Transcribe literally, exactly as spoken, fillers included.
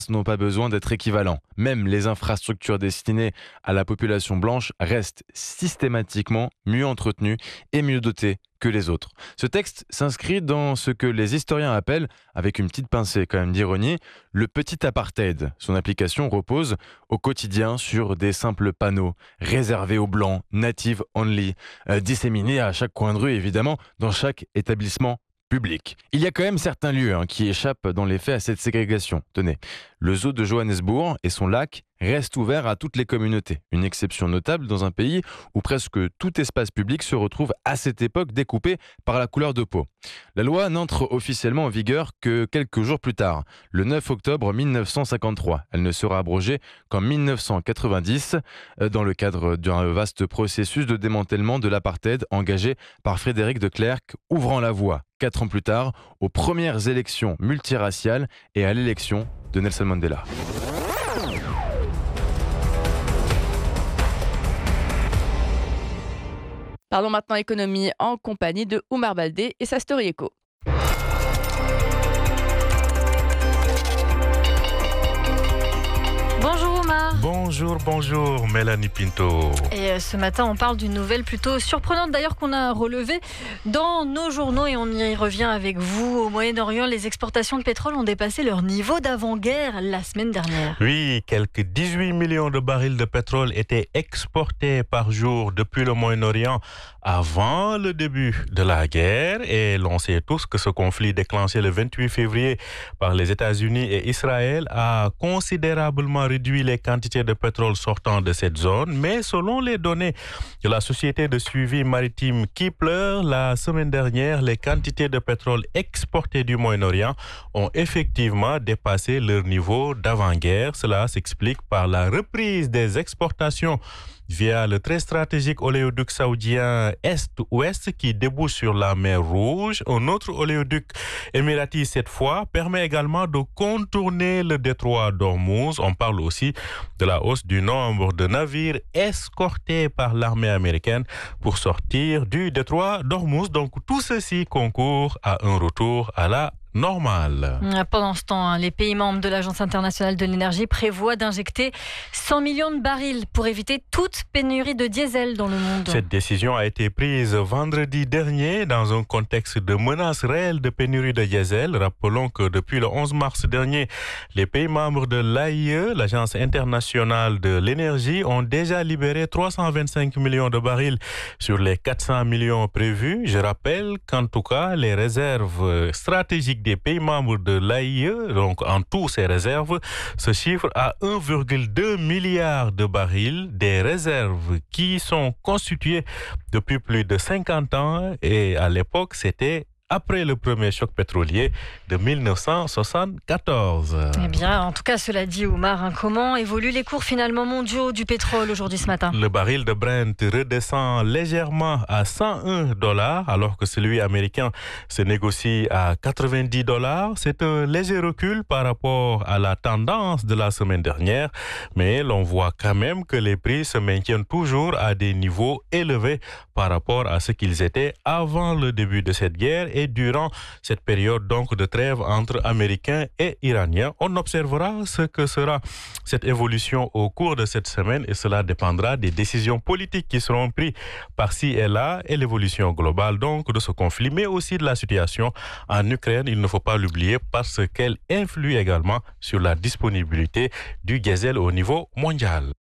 n'ont pas besoin d'être équivalents. Même les infrastructures destinées à la population blanche restent systématiquement mieux entretenues et mieux dotées que les autres. Ce texte s'inscrit dans ce que les historiens appellent, avec une petite pincée quand même d'ironie, le petit apartheid. Son application repose au quotidien sur des simples panneaux réservés aux blancs, native only, euh, disséminés à chaque coin de rue évidemment, dans chaque établissement public. Il y a quand même certains lieux hein, qui échappent dans les faits à cette ségrégation. Tenez, le zoo de Johannesburg et son lac restent ouverts à toutes les communautés. Une exception notable dans un pays où presque tout espace public se retrouve à cette époque découpé par la couleur de peau. La loi n'entre officiellement en vigueur que quelques jours plus tard, le neuf octobre mille neuf cent cinquante-trois. Elle ne sera abrogée qu'en mille neuf cent quatre-vingt-dix euh, dans le cadre d'un vaste processus de démantèlement de l'apartheid engagé par Frédéric de Klerk, ouvrant la voie, quatre ans plus tard, aux premières élections multiraciales et à l'élection de Nelson Mandela. Parlons maintenant économie en compagnie de Oumar Baldé et sa Story Eco. Bonjour Omar. Bonjour, bonjour Mélanie Pinto. Et ce matin, on parle d'une nouvelle plutôt surprenante d'ailleurs qu'on a relevée dans nos journaux et on y revient avec vous. Au Moyen-Orient, les exportations de pétrole ont dépassé leur niveau d'avant-guerre la semaine dernière. Oui, quelques dix-huit millions de barils de pétrole étaient exportés par jour depuis le Moyen-Orient avant le début de la guerre. Et l'on sait tous que ce conflit déclenché le vingt-huit février par les États-Unis et Israël a considérablement réduit les quantités de pétrole sortant de cette zone. Mais selon les données de la société de suivi maritime Kepler, la semaine dernière, les quantités de pétrole exportées du Moyen-Orient ont effectivement dépassé leur niveau d'avant-guerre. Cela s'explique par la reprise des exportations via le très stratégique oléoduc saoudien Est-Ouest qui débouche sur la mer Rouge. Un autre oléoduc émirati cette fois permet également de contourner le détroit d'Ormuz. On parle aussi de la hausse du nombre de navires escortés par l'armée américaine pour sortir du détroit d'Ormuz. Donc tout ceci concourt à un retour à la normal. Pendant ce temps, les pays membres de l'Agence internationale de l'énergie prévoient d'injecter cent millions de barils pour éviter toute pénurie de diesel dans le monde. Cette décision a été prise vendredi dernier dans un contexte de menace réelle de pénurie de diesel. Rappelons que depuis le onze mars dernier, les pays membres de l'A I E, l'Agence internationale de l'énergie, ont déjà libéré trois cent vingt-cinq millions de barils sur les quatre cents millions prévus. Je rappelle qu'en tout cas, les réserves stratégiques des pays membres de l'A I E, donc en tout ces réserves, se chiffrent à un virgule deux milliard de barils, des réserves qui sont constituées depuis plus de cinquante ans et à l'époque c'était après le premier choc pétrolier de mille neuf cent soixante-quatorze. Eh bien, en tout cas, cela dit, Oumar, hein, comment évoluent les cours finalement mondiaux du pétrole aujourd'hui ce matin ? Le baril de Brent redescend légèrement à cent un dollars, alors que celui américain se négocie à quatre-vingt-dix dollars. C'est un léger recul par rapport à la tendance de la semaine dernière, mais l'on voit quand même que les prix se maintiennent toujours à des niveaux élevés par rapport à ce qu'ils étaient avant le début de cette guerre et durant cette période donc de trêve entre Américains et Iraniens. On observera ce que sera cette évolution au cours de cette semaine et cela dépendra des décisions politiques qui seront prises par-ci et là et l'évolution globale donc de ce conflit, mais aussi de la situation en Ukraine. Il ne faut pas l'oublier parce qu'elle influe également sur la disponibilité du diesel au niveau mondial.